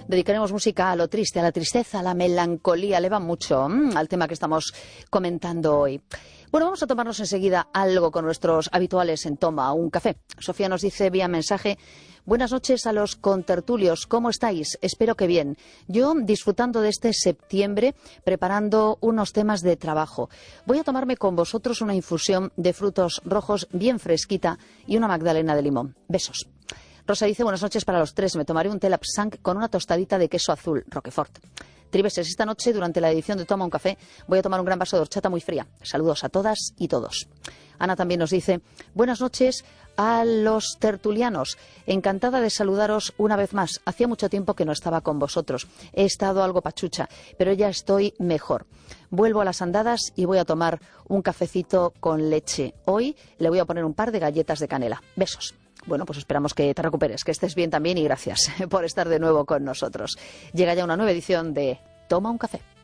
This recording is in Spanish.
dedicaremos música a lo triste, a la tristeza, a la melancolía. Le va mucho al tema que estamos comentando hoy. Bueno, vamos a tomarnos enseguida algo con nuestros habituales en Toma un Café. Sofía nos dice vía mensaje: buenas noches a los contertulios, ¿cómo estáis? Espero que bien. Yo disfrutando de este septiembre, preparando unos temas de trabajo. Voy a tomarme con vosotros una infusión de frutos rojos bien fresquita y una magdalena de limón. Besos. Rosa dice: buenas noches para los tres, me tomaré un té lapsang con una tostadita de queso azul, Roquefort. Tribeses, esta noche durante la edición de Toma un Café voy a tomar un gran vaso de horchata muy fría. Saludos a todas y todos. Ana también nos dice: buenas noches a los tertulianos. Encantada de saludaros una vez más. Hacía mucho tiempo que no estaba con vosotros. He estado algo pachucha, pero ya estoy mejor. Vuelvo a las andadas y voy a tomar un cafecito con leche. Hoy le voy a poner un par de galletas de canela. Besos. Bueno, pues esperamos que te recuperes, que estés bien también y gracias por estar de nuevo con nosotros. Llega ya una nueva edición de Toma un Café.